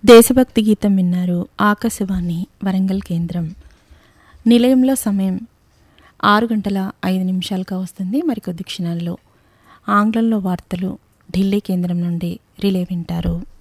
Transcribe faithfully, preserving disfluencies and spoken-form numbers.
దేశభక్తి గీతం విన్నారు. ఆకాశవాణి వరంగల్ కేంద్రం. నిలయంలో సమయం ఆరు గంటల ఐదు నిమిషాలుగా వస్తుంది. మరికొద్ది క్షణాల్లో ఆంగ్లంలో వార్తలు ఢిల్లీ కేంద్రం నుండి రిలే వింటారు.